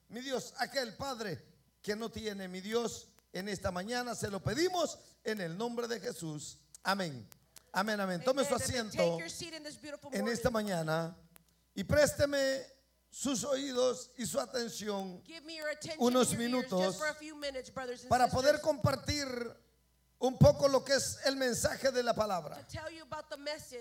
mi Dios, aquel Padre que no tiene, mi Dios, en esta mañana se lo pedimos en el nombre de Jesús. Amén. Amén, amén. Tome su asiento en esta mañana y présteme sus oídos y su atención unos minutos para poder compartir un poco lo que es el mensaje de la palabra.